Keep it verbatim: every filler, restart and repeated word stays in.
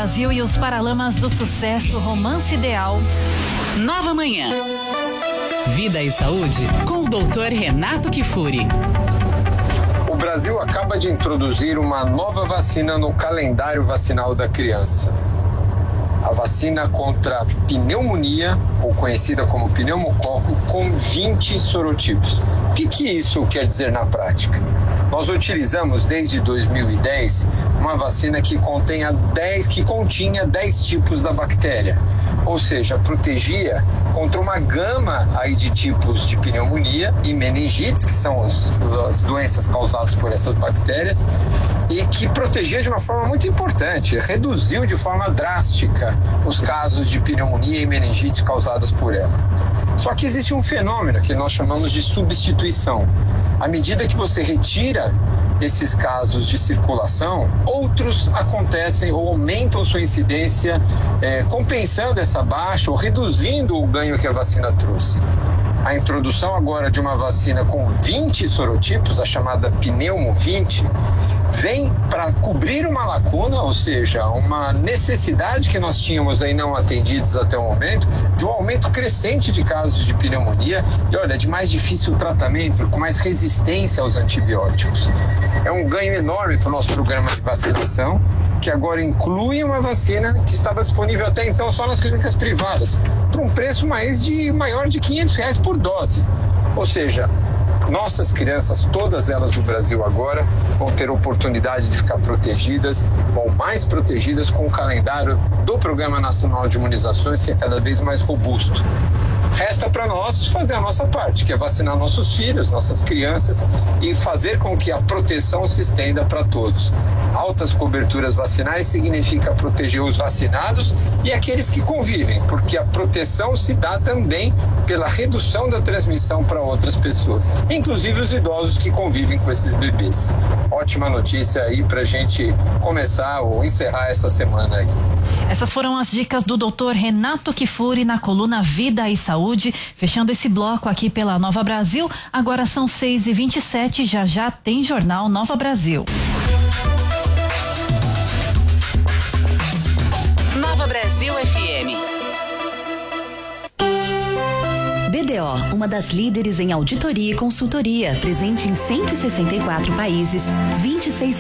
Brasil e os Paralamas do Sucesso, Romance Ideal. Nova Manhã. Vida e Saúde com o doutor Renato Kifuri. O Brasil acaba de introduzir uma nova vacina no calendário vacinal da criança. A vacina contra pneumonia, ou conhecida como pneumococo, com vinte sorotipos. O que, que isso quer dizer na prática? Nós utilizamos desde dois mil e dez uma vacina que, contenha dez, que continha dez tipos da bactéria, ou seja, protegia contra uma gama aí de tipos de pneumonia e meningites, que são os, as doenças causadas por essas bactérias, e que protegia de uma forma muito importante, reduziu de forma drástica os casos de pneumonia e meningite causadas por ela. Só que existe um fenômeno que nós chamamos de substituição. À medida que você retira esses casos de circulação, outros acontecem ou aumentam sua incidência, é, compensando essa baixa ou reduzindo o ganho que a vacina trouxe. A introdução agora de uma vacina com vinte sorotipos, a chamada Pneumo vinte, vem para cobrir uma lacuna, ou seja, uma necessidade que nós tínhamos aí não atendidos até o momento, de um aumento crescente de casos de pneumonia e, olha, de mais difícil tratamento, com mais resistência aos antibióticos. É um ganho enorme para o nosso programa de vacinação, que agora inclui uma vacina que estava disponível até então só nas clínicas privadas, por um preço mais de, maior de quinhentos reais por dose. Ou seja, nossas crianças, todas elas do Brasil agora, vão ter oportunidade de ficar protegidas, ou mais protegidas, com o calendário do Programa Nacional de Imunizações, que é cada vez mais robusto. Resta para nós fazer a nossa parte, que é vacinar nossos filhos, nossas crianças, e fazer com que a proteção se estenda para todos. Altas coberturas vacinais significa proteger os vacinados e aqueles que convivem, porque a proteção se dá também pela redução da transmissão para outras pessoas, inclusive os idosos que convivem com esses bebês. Ótima notícia aí para a gente começar ou encerrar essa semana aí. Essas foram as dicas do doutor Renato Kifuri na coluna Vida e Saúde, fechando esse bloco aqui pela Nova Brasil. Agora são seis e vinte e sete, já já tem Jornal Nova Brasil. Nova Brasil F M. B D O, uma das líderes em auditoria e consultoria, presente em cento e sessenta e quatro países, vinte e seis